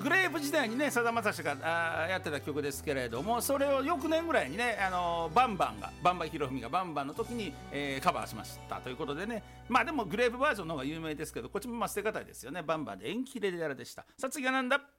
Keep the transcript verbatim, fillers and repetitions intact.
グレープ時代にねさだまさしがあやってた曲ですけれども、それを翌年ぐらいにね、あのバンバンがバンバンひろふみがバンバンの時に、えー、カバーしましたということでね、まあでもグレープバージョンの方が有名ですけど、こっちもまあ捨てがたいですよね。バンバンで縁切れでやらでした。さあ次はなんだ。